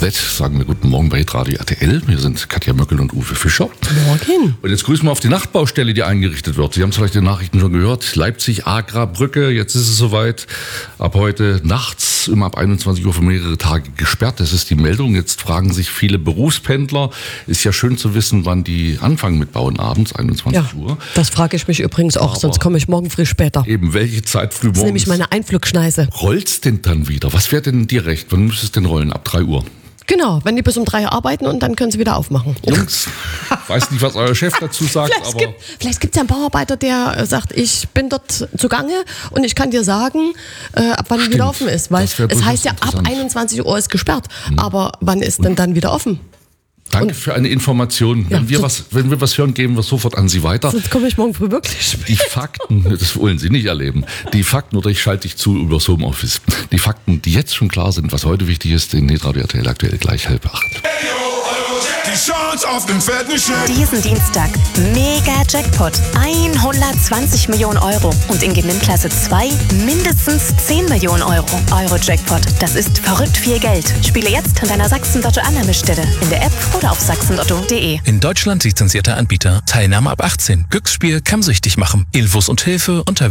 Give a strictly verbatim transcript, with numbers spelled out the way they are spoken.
Z sagen wir guten Morgen bei Radio R T L. Wir sind Katja Möckel und Uwe Fischer. Morgen. Und jetzt grüßen wir auf die Nachtbaustelle, die eingerichtet wird. Sie haben es vielleicht in den Nachrichten schon gehört. Leipzig-Agra-Brücke, jetzt ist es soweit. Ab heute nachts, immer ab einundzwanzig Uhr für mehrere Tage gesperrt. Das ist die Meldung. Jetzt fragen sich viele Berufspendler. Ist ja schön zu wissen, wann die anfangen mit Bauen abends, einundzwanzig Uhr. Ja, das frage ich mich übrigens auch, Aber sonst komme ich morgen früh später. Eben, welche Zeit früh Das ist nämlich morgens meine Einflugschneise. rollt's denn dann wieder? Was wäre denn dir recht? Wann müsste es denn rollen? Ab drei Uhr? Genau, wenn die bis um drei Uhr arbeiten und dann können sie wieder aufmachen. Jungs, weiß nicht, was euer Chef dazu sagt, Vielleicht aber... gibt vielleicht gibt's ja einen Bauarbeiter, der äh, sagt, ich bin dort zugange und ich kann dir sagen, äh, ab wann Stimmt. wieder offen ist. Weil Das wär es heißt ja, durchaus ab interessant. einundzwanzig Uhr ist gesperrt. Aber wann ist denn dann wieder offen? Danke für eine Information. Ja, Wenn wir so- was, wenn wir was hören, geben wir sofort an Sie weiter. Sonst komme ich morgen früh wirklich spät. Die Fakten, das wollen Sie nicht erleben. Die Fakten, oder ich schalte dich zu übers Homeoffice. Die Fakten, die jetzt schon klar sind, was heute wichtig ist, in Radio R T L aktuell gleich halb acht. Die Chance auf den fetten Scheck. Diesen Dienstag mega Jackpot hundertzwanzig Millionen Euro und in Gewinnklasse zwei mindestens zehn Millionen Euro. Euro-Jackpot, das ist verrückt viel Geld. Spiele jetzt an deiner Sachsen-Lotto-Annahmestelle in der App oder auf sachsenlotto punkt de. In Deutschland lizenzierter Anbieter. Teilnahme ab achtzehn. Glücksspiel kann süchtig machen. Infos und Hilfe unter